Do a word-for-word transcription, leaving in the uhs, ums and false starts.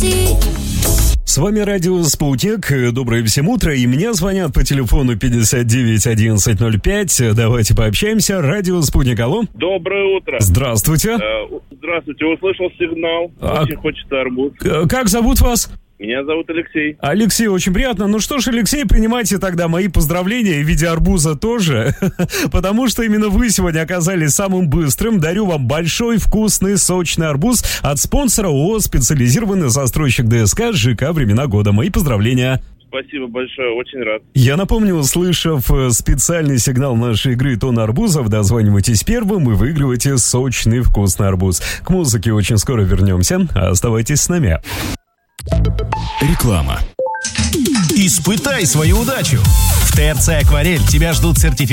С вами радио «Спутник». Доброе всем утро. И мне звонят по телефону пятьдесят девять одиннадцать ноль пять. Давайте пообщаемся. Радио «Спутник». Алло. Доброе утро. Здравствуйте. Э, здравствуйте. Услышал сигнал. А... Очень хочется арбуз. Как зовут вас? Меня зовут Алексей. Алексей, очень приятно. Ну что ж, Алексей, принимайте тогда мои поздравления в виде арбуза тоже, потому что именно вы сегодня оказались самым быстрым. Дарю вам большой, вкусный, сочный арбуз от спонсора ООО «Специализированный застройщик ДСК ЖК «Времена года». Мои поздравления. Спасибо большое, очень рад. Я напомню, услышав специальный сигнал нашей игры «Тон арбузов», дозванивайтесь первым и выигрывайте сочный, вкусный арбуз. К музыке очень скоро вернемся. Оставайтесь с нами. Реклама. Испытай свою удачу. В ТРЦ «Акварель» тебя ждут сертификаты